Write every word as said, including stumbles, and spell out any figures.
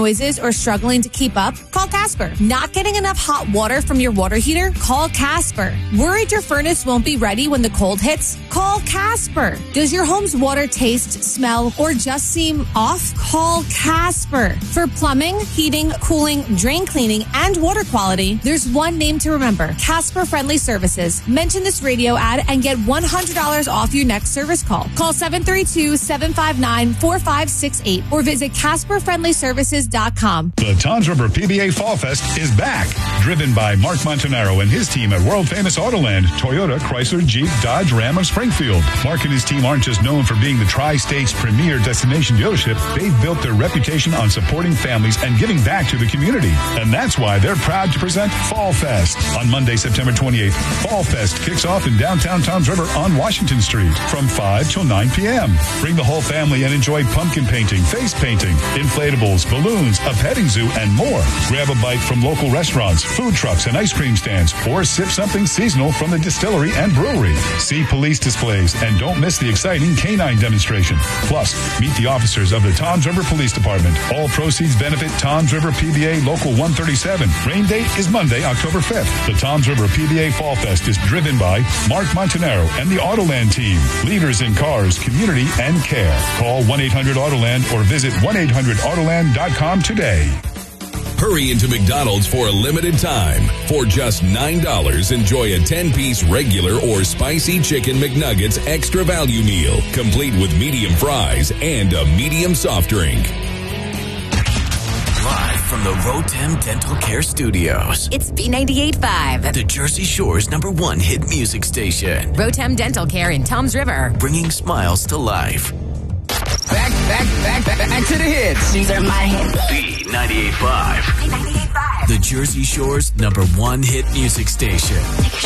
noises or struggling to keep up? Call Casper. Not getting enough hot water from your water heater? Call Casper. Worried your furnace won't be ready when the cold hits? Call Casper. Does your home's water taste, smell, or just seem off? Call Casper. For plumbing, heating, cooling, drain cleaning, and water quality, there's one name to remember. Casper Friendly Services. Mention this radio ad and get one hundred dollars off your next service call. Call seven three two, seven five nine, four five six eight or visit casper friendly services dot com. The Toms River P B A Fall Fest is back. Driven by Mark Montanaro and his team at world-famous Autoland, Toyota, Chrysler, Jeep, Dodge, Ram of Springfield. Mark and his team aren't just known for being the Tri-State's premier destination dealership. They've built their reputation on supporting families and giving back to the community. And that's why they're proud to present Fall Fest. On Monday, September twenty-eighth, Fall Fest kicks off in downtown Toms River on Washington Street from five till nine p.m. Bring the whole family and enjoy pumpkin painting, face painting, inflatables, balloons, a petting zoo, and more. Grab a bite from local restaurants, food trucks, and ice cream stands, or sip something seasonal from the distillery and brewery. See police displays and don't miss the exciting canine demonstration. Plus, meet the officers of the Toms River Police Department. All proceeds benefit Toms River P B A Local one thirty-seven. Rain date is Monday, October fifth. The Toms River P B A Fall Fest is driven by Mark Montanaro and the Autoland team. Leaders in cars, community, and care. Call one eight hundred Autoland or visit one eight hundred autoland dot com today. Hurry into McDonald's for a limited time. For just nine dollars, enjoy a ten-piece regular or spicy chicken McNuggets extra value meal, complete with medium fries and a medium soft drink. Live from the Rotem Dental Care Studios, it's B ninety-eight point five, the Jersey Shore's number one hit music station. Rotem Dental Care in Toms River, bringing smiles to life. Back, back, back, back, back to the hits. These are my hits. B ninety-eight point five. B ninety-eight point five. The Jersey Shore's number one hit music station.